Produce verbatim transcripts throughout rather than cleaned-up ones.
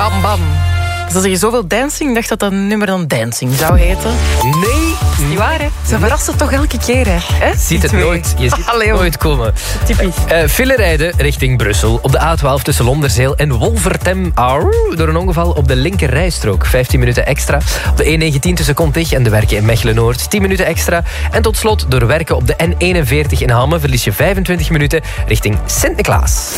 Bam Bam. Ze zeggen zoveel dancing, ik dacht dat dat nummer dan dancing zou heten. Nee. Dat is niet waar, hè? Ze verrassen toch elke keer, hè? hè? Ziet het nooit. Je ziet Allee, het nooit komen. Typisch. Uh, file rijden richting Brussel. Op de A twaalf tussen Londerzeel en Wolvertem. Auw, door een ongeval op de linker rijstrook. vijftien minuten extra. Op de N negentien tussen Contig en de Werken in Mechelen-Noord. tien minuten extra. En tot slot door Werken op de N eenenveertig in Hamme verlies je vijfentwintig minuten richting Sint-Niklaas.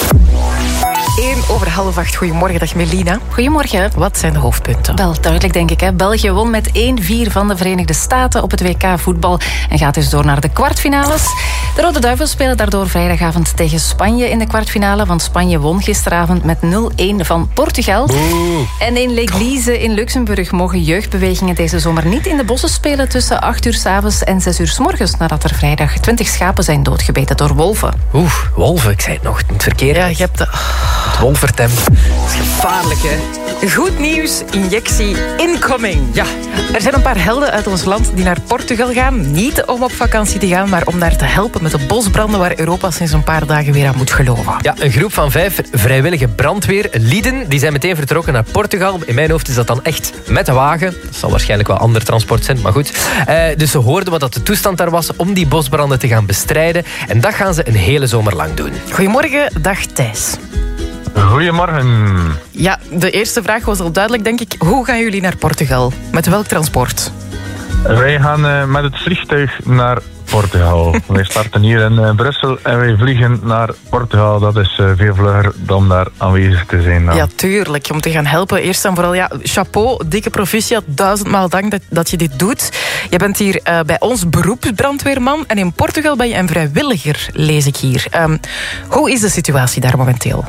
één over half acht. Goedemorgen, dag Melina. Goedemorgen. Wat zijn de hoofdpunten? Wel duidelijk, denk ik. Hè. België won met één vier van de Verenigde Staten op het W K voetbal en gaat dus door naar de kwartfinales. De Rode Duivels spelen daardoor vrijdagavond tegen Spanje in de kwartfinale, want Spanje won gisteravond met nul een van Portugal. Boe. En in L'Église in Luxemburg mogen jeugdbewegingen deze zomer niet in de bossen spelen tussen acht uur 's avonds en zes uur 's morgens, nadat er vrijdag twintig schapen zijn doodgebeten door wolven. Oeh, wolven, ik zei het nog, het verkeerd. Ja, je hebt de... Het Wolvertem. Dat is gevaarlijk, hè? Goed nieuws, injectie incoming. Ja. Er zijn een paar helden uit ons land die naar Portugal gaan. Niet om op vakantie te gaan, maar om daar te helpen met de bosbranden waar Europa sinds een paar dagen weer aan moet geloven. Ja, een groep van vijf vrijwillige brandweerlieden die zijn meteen vertrokken naar Portugal. In mijn hoofd is dat dan echt met de wagen. Dat zal waarschijnlijk wel ander transport zijn, maar goed. Uh, dus ze hoorden wat dat de toestand daar was om die bosbranden te gaan bestrijden. En dat gaan ze een hele zomer lang doen. Goedemorgen, dag Thijs. Goedemorgen. Ja, de eerste vraag was al duidelijk, denk ik. Hoe gaan jullie naar Portugal? Met welk transport? Wij gaan uh, met het vliegtuig naar Portugal. Wij starten hier in uh, Brussel en wij vliegen naar Portugal. Dat is uh, veel vlugger dan daar aanwezig te zijn. Dan. Ja, tuurlijk. Om te gaan helpen. Eerst en vooral, ja, chapeau, dikke proficiat. Duizendmaal dank dat, dat je dit doet. Je bent hier uh, bij ons beroepsbrandweerman en in Portugal ben je een vrijwilliger, lees ik hier. Um, hoe is de situatie daar momenteel?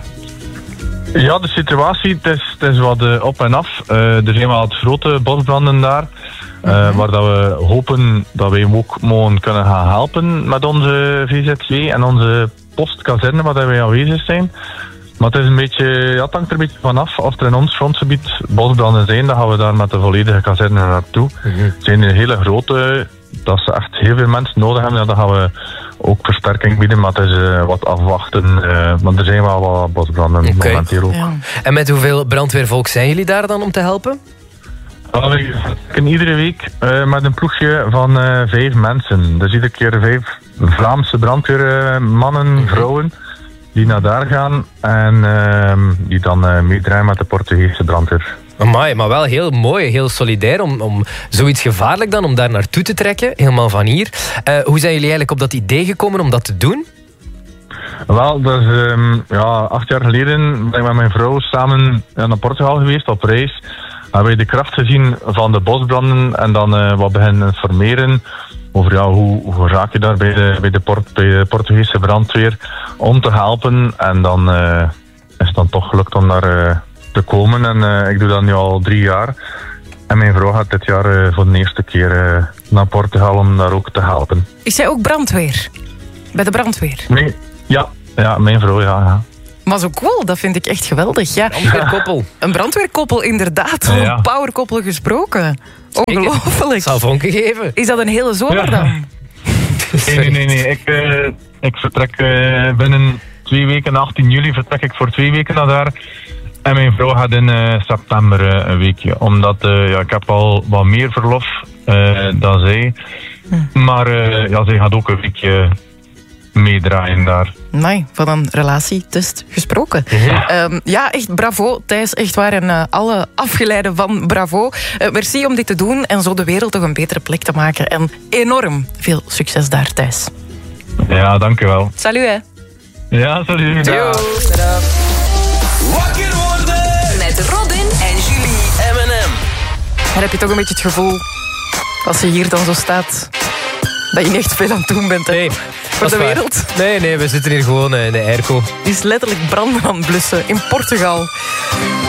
Ja, de situatie, het is, het is wat uh, op en af. Uh, er zijn wel wat grote bosbranden daar. Uh, mm-hmm. Waar dat we hopen dat wij ook mogen kunnen gaan helpen met onze V Z W en onze postkazerne waar wij aanwezig zijn. Maar het is een beetje, ja, het hangt er een beetje vanaf. Als er in ons grondgebied bosbranden zijn, dan gaan we daar met de volledige kazerne naartoe. Mm-hmm. Het zijn een hele grote, dat ze echt heel veel mensen nodig hebben. Ja, dan gaan we ook versterking bieden, maar het is uh, wat afwachten. Uh, maar er zijn wel wat bosbranden okay. momenteel ook. Ja. En met hoeveel brandweervolk zijn jullie daar dan om te helpen? Well, we werken iedere week uh, met een ploegje van uh, vijf mensen. Dus iedere keer vijf Vlaamse brandweermannen, mm-hmm. vrouwen, die naar daar gaan en uh, die dan uh, meedraaien met de Portugese brandweer. Amai, maar wel heel mooi, heel solidair om, om zoiets gevaarlijk dan, om daar naartoe te trekken, helemaal van hier. Uh, hoe zijn jullie eigenlijk op dat idee gekomen om dat te doen? Wel, dus, um, ja, acht jaar geleden ben ik met mijn vrouw samen naar Portugal geweest op reis. Hebben we de kracht gezien van de bosbranden en dan uh, wat beginnen informeren over ja, hoe, hoe raak je daar bij de, bij, de Port, bij de Portugese brandweer om te helpen. En dan uh, is het dan toch gelukt om daar uh, te komen. En uh, ik doe dat nu al drie jaar. En mijn vrouw gaat dit jaar uh, voor de eerste keer uh, naar Portugal om daar ook te helpen. Is zij ook brandweer? Bij de brandweer? Nee, ja, ja mijn vrouw, ja. ja. Maar zo cool, dat vind ik echt geweldig. Ja. Brandweerkoppel. Een brandweerkoppel, inderdaad. Van ja. Een powerkoppel gesproken. Ongelooflijk. Het zal vonken geven. Is dat een hele zomer ja. dan? Nee, nee, nee. nee. Ik, uh, ik vertrek uh, binnen twee weken, achttien juli, vertrek ik voor twee weken naar daar. En mijn vrouw gaat in uh, september uh, een weekje. Omdat uh, ja, ik heb al wat meer verlof uh, dan zij. Hm. Maar uh, ja, zij gaat ook een weekje meedraaien daar. Nee, van een relatietest gesproken. Ja, um, ja echt bravo Thijs, echt waar. En uh, alle afgeleiden van bravo. Uh, merci om dit te doen en zo de wereld toch een betere plek te maken. En enorm veel succes daar, Thijs. Ja, dank u wel. Salut, hè. Ja, salut. Ciao. Wakker worden met Robin en Julie. M en M. Dan heb je toch een beetje het gevoel, als je hier dan zo staat, dat je niet echt veel aan het doen bent, hè? Nee, voor de wereld. Nee, nee, we zitten hier gewoon in de airco. Die is letterlijk branden aan het blussen in Portugal.